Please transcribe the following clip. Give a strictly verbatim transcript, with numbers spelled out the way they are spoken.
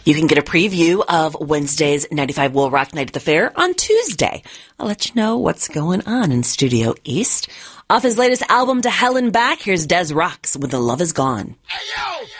You can get a preview of Wednesday's ninety-five Will Rock Night at the Fair on Tuesday. I'll let you know what's going on in Studio East. Off his latest album, To Hell and Back, here's Des Rocks with The Love Is Gone. Hey, yo!